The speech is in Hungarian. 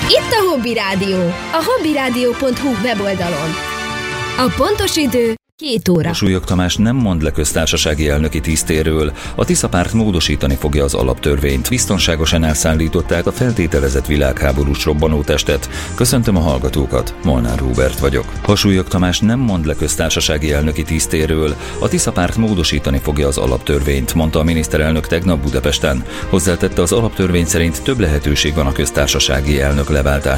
Itt a Hobby Rádió, a hobbyradio.hu weboldalon. A pontos idő 2 óra. Súlyog Tamás nem mond le köztársasági elnöki tisztéről. A Tisza párt módosítani fogja az alaptörvényt. Biztonságosan elszállították a feltételezett világháborús robbanótestet. Köszöntöm a hallgatókat, Molnár Hubert vagyok. Súlyog Tamás nem mond le köztársasági elnöki tisztéről. A Tisza párt módosítani fogja az alaptörvényt, mondta a miniszterelnök tegnap Budapesten. Hozzátette, az alaptörvény szerint több lehetőség van a köztársasági elnök leváltására.